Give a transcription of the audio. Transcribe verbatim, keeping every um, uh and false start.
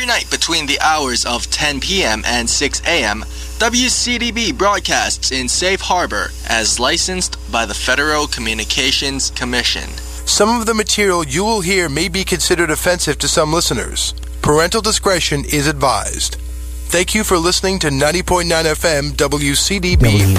night between the hours of ten p.m. and six a.m., W C D B broadcasts in Safe Harbor as licensed by the Federal Communications Commission. Some of the material you will hear may be considered offensive to some listeners. Parental discretion is advised. Thank you for listening to ninety point nine F M W C D B.